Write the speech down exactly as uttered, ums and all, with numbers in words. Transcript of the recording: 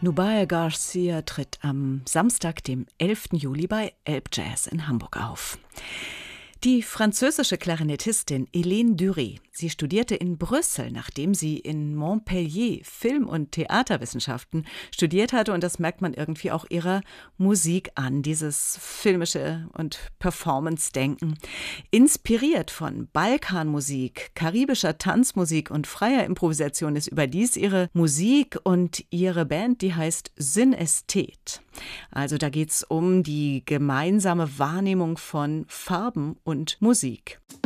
Nubia Garcia tritt am Samstag, dem elften Juli bei Elbjazz in Hamburg auf. Die französische Klarinettistin Hélène Durey, sie studierte in Brüssel, nachdem sie in Montpellier Film- und Theaterwissenschaften studiert hatte. Und das merkt man irgendwie auch ihrer Musik an, dieses filmische und Performance-Denken. Inspiriert von Balkanmusik, karibischer Tanzmusik und freier Improvisation ist überdies ihre Musik und ihre Band, die heißt Synästhet. Also da geht's um die gemeinsame Wahrnehmung von Farben und Musik.